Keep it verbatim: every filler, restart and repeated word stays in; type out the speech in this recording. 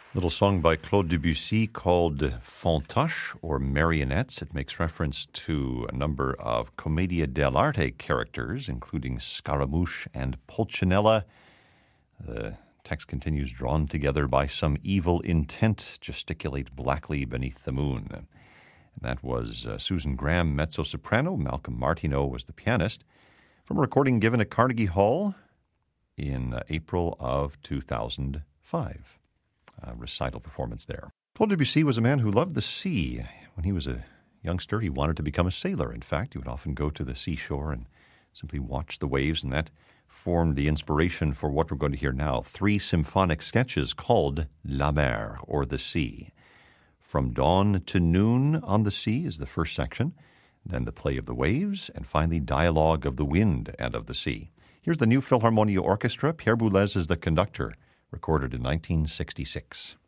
Little song by Claude Debussy called Fantoche, or Marionettes. It makes reference to a number of Commedia dell'arte characters, including Scaramouche and Pulcinella. The text continues, drawn together by some evil intent, gesticulate blackly beneath the moon. And that was uh, Susan Graham, mezzo-soprano. Malcolm Martineau was the pianist. From a recording given at Carnegie Hall in uh, April of two thousand five. Uh, recital performance there. Claude Debussy was a man who loved the sea. When he was a youngster, he wanted to become a sailor. In fact, he would often go to the seashore and simply watch the waves, and that formed the inspiration for what we're going to hear now. Three symphonic sketches called La Mer, or the Sea. From Dawn to Noon on the Sea is the first section, then the play of the waves, and finally Dialogue of the Wind and of the Sea. Here's the New Philharmonia Orchestra. Pierre Boulez is the conductor, recorded in nineteen sixty-six.